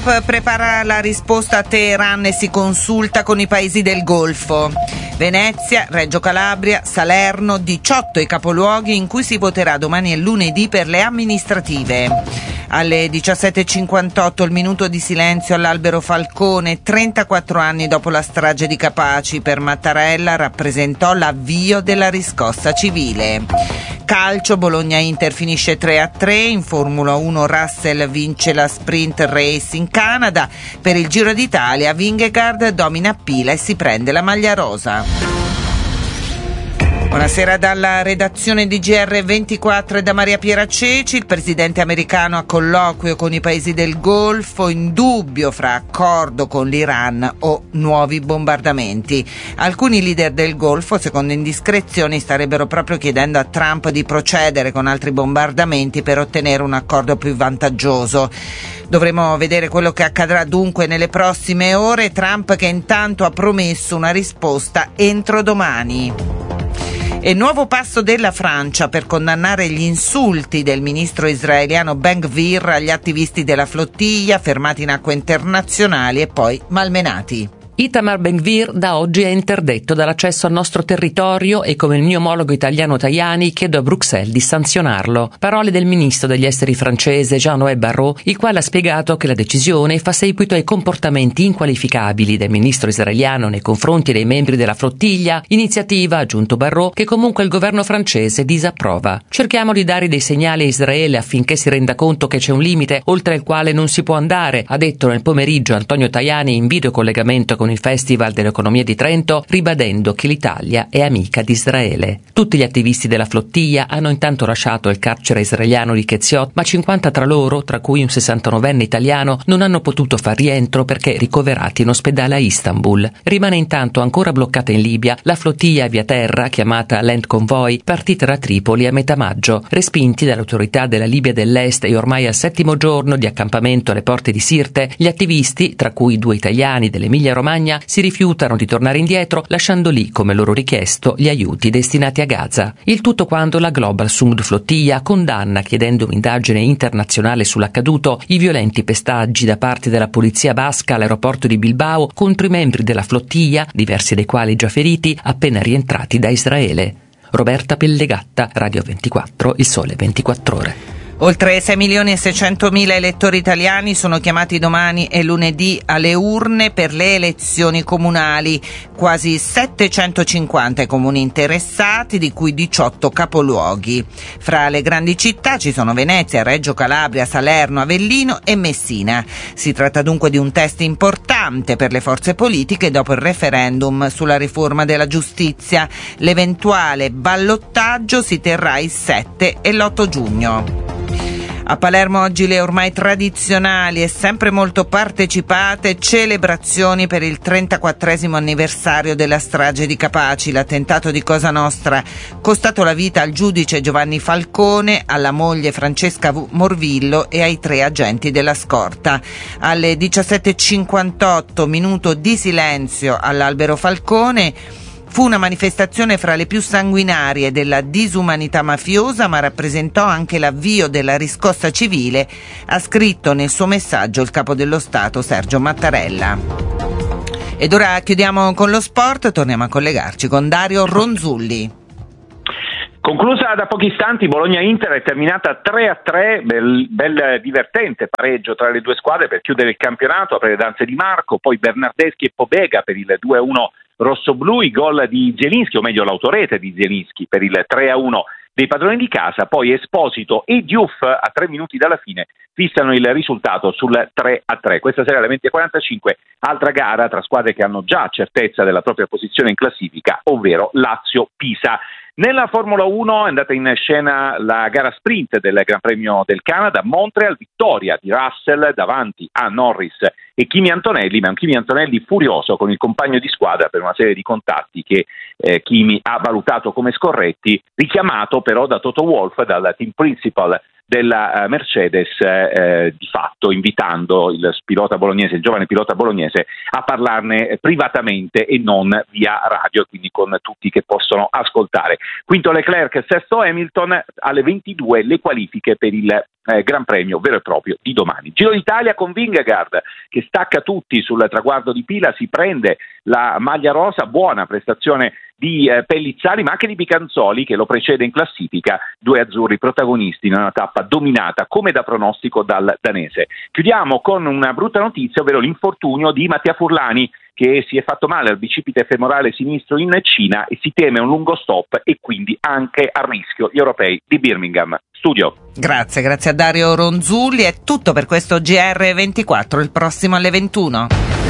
Trump prepara la risposta a Teheran e si consulta con i paesi del Golfo. Venezia, Reggio Calabria, Salerno, 18 i capoluoghi in cui si voterà domani e lunedì per le amministrative. Alle 17.58 il minuto di silenzio all'Albero Falcone. 34 anni dopo la strage di Capaci, per Mattarella rappresentò l'avvio della riscossa civile. Calcio, Bologna-Inter finisce 3-3, in Formula 1 Russell vince la Sprint Race in Canada, per il Giro d'Italia Vingegaard domina Pila e si prende la maglia rosa. Buonasera dalla redazione di GR24 e da Maria Piera Ceci. Il presidente americano a colloquio con i paesi del Golfo, in dubbio fra accordo con l'Iran o nuovi bombardamenti. Alcuni leader del Golfo, secondo indiscrezioni, starebbero proprio chiedendo a Trump di procedere con altri bombardamenti per ottenere un accordo più vantaggioso. Dovremo vedere quello che accadrà dunque nelle prossime ore. Trump che intanto ha promesso una risposta entro domani. E nuovo passo della Francia per condannare gli insulti del ministro israeliano Ben-Gvir agli attivisti della flottiglia fermati in acque internazionali e poi malmenati. Itamar Ben-Gvir da oggi è interdetto dall'accesso al nostro territorio e, come il mio omologo italiano Tajani, chiedo a Bruxelles di sanzionarlo. Parole del ministro degli esteri francese Jean-Noël Barrot, il quale ha spiegato che la decisione fa seguito ai comportamenti inqualificabili del ministro israeliano nei confronti dei membri della flottiglia, iniziativa, ha aggiunto Barrot, che comunque il governo francese disapprova. Cerchiamo di dare dei segnali a Israele affinché si renda conto che c'è un limite oltre il quale non si può andare, ha detto nel pomeriggio Antonio Tajani in videocollegamento con il Festival dell'Economia di Trento, ribadendo che l'Italia è amica di Israele. Tutti gli attivisti della flottiglia hanno intanto lasciato il carcere israeliano di Ketziot, ma 50 tra loro, tra cui un 69enne italiano, non hanno potuto far rientro perché ricoverati in ospedale a Istanbul. Rimane intanto ancora bloccata in Libia la flottiglia via terra, chiamata Land Convoy, partita da Tripoli a metà maggio. Respinti dalle autorità della Libia dell'Est e ormai al 7° giorno di accampamento alle porte di Sirte, gli attivisti, tra cui 2 italiani dell'Emilia-Romagna, si rifiutano di tornare indietro, lasciando lì, come loro richiesto, gli aiuti destinati a Gaza. Il tutto quando la Global Sud Flottiglia condanna, chiedendo un'indagine internazionale sull'accaduto, i violenti pestaggi da parte della polizia basca all'aeroporto di Bilbao contro i membri della flottiglia, diversi dei quali già feriti, appena rientrati da Israele. Roberta Pellegatta, Radio 24, Il Sole 24 Ore. Oltre 6.600.000 elettori italiani sono chiamati domani e lunedì alle urne per le elezioni comunali. Quasi 750 i comuni interessati, di cui 18 capoluoghi. Fra le grandi città ci sono Venezia, Reggio Calabria, Salerno, Avellino e Messina. Si tratta dunque di un test importante per le forze politiche dopo il referendum sulla riforma della giustizia. L'eventuale ballottaggio si terrà il 7 e l'8 giugno. A Palermo oggi le ormai tradizionali e sempre molto partecipate celebrazioni per il 34° anniversario della strage di Capaci, l'attentato di Cosa Nostra, costato la vita al giudice Giovanni Falcone, alla moglie Francesca Morvillo e ai 3 agenti della scorta. Alle 17.58 minuto di silenzio all'Albero Falcone. Fu una manifestazione fra le più sanguinarie della disumanità mafiosa, ma rappresentò anche l'avvio della riscossa civile, ha scritto nel suo messaggio il capo dello Stato Sergio Mattarella. Ed ora chiudiamo con lo sport, torniamo a collegarci con Dario Ronzulli. Conclusa da pochi istanti, Bologna-Inter è terminata 3-3, bel divertente pareggio tra le due squadre per chiudere il campionato, aprire le danze di Marco, poi Bernardeschi e Pobega per il 2-1 rossoblu, i gol di Zielinski, o meglio l'autorete di Zielinski per il 3-1 dei padroni di casa, poi Esposito e Diouf a 3 minuti dalla fine fissano il risultato sul 3-3. Questa sera alle 20:45 altra gara tra squadre che hanno già certezza della propria posizione in classifica, ovvero Lazio-Pisa. Nella Formula 1 è andata in scena la gara sprint del Gran Premio del Canada, Montreal, vittoria di Russell davanti a Norris e Kimi Antonelli, ma un Kimi Antonelli furioso con il compagno di squadra per una serie di contatti che Kimi ha valutato come scorretti, richiamato però da Toto Wolff, dal team principal della Mercedes, di fatto invitando il giovane pilota bolognese a parlarne privatamente e non via radio, quindi con tutti che possono ascoltare. Quinto Leclerc, sesto Hamilton, alle 22 le qualifiche per il Gran Premio vero e proprio di domani. Giro d'Italia con Vingegaard che stacca tutti sul traguardo di Pila, si prende la maglia rosa, buona prestazione di Pellizzari ma anche di Bicanzoli che lo precede in classifica, due azzurri protagonisti in una tappa dominata come da pronostico dal danese. Chiudiamo con una brutta notizia, ovvero l'infortunio di Mattia Furlani che si è fatto male al bicipite femorale sinistro in Cina e si teme un lungo stop e quindi anche a rischio gli europei di Birmingham. Studio. Grazie a Dario Ronzulli, è tutto per questo GR24, il prossimo alle 21.